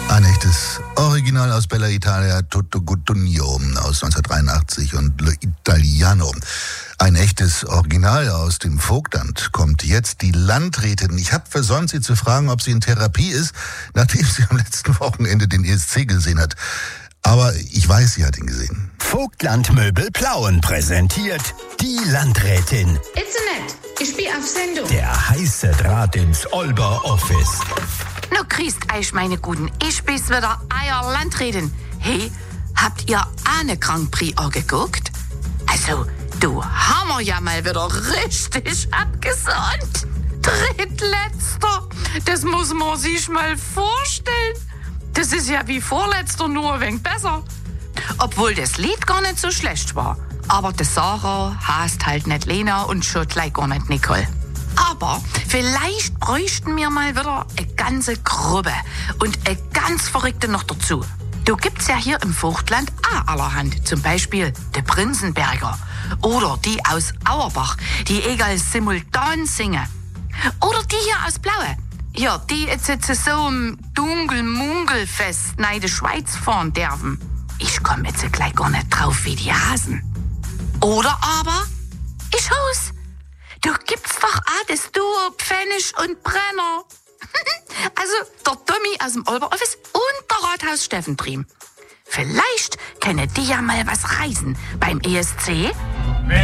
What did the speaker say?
Ein echtes Original aus Bella Italia, Tutto Cutugno aus 1983 und Le Italiano. Ein echtes Original aus dem Vogtland kommt jetzt die Landrätin. Ich habe versäumt, sie zu fragen, ob sie in Therapie ist, nachdem sie am letzten Wochenende den ESC gesehen hat. Aber ich weiß, sie hat ihn gesehen. Vogtland Möbel präsentiert die Landrätin. Itzenet, ich bin auf Sendung. Der heiße Draht ins Olber Office. Nu grüßt euch, meine Guten. Ich bin's wieder, euer Landrätin. Hey, habt ihr Ahne Grand Prix angeguckt? Also, du haben wir ja mal wieder richtig abgesahnt. Drittletzter. Das muss man sich mal vorstellen. Das ist ja wie Vorletzter, nur ein wenig besser. Obwohl das Lied gar nicht so schlecht war. Aber die Sarah heißt halt nicht Lena und schon gleich gar nicht Nicole. Aber vielleicht bräuchten wir mal wieder eine ganze Gruppe und eine ganz Verrückte noch dazu. Du gibt's ja hier im Vogtland auch allerhand. Zum Beispiel die Prinzenberger oder die aus Auerbach, die egal simultan singen. Oder die hier aus Blaue. Ja, die jetzt so im Dunkel-Munkel-Fest in die Schweiz fahren dürfen. Ich komm jetzt gleich gar nicht drauf wie die Hasen. Oder aber, ich haus. Du gibt's doch auch das Duo Pfennig und Brenner. Also der Tommy aus dem Olber Office und der Rathaus Steffentriem. Vielleicht können die ja mal was reisen beim ESC.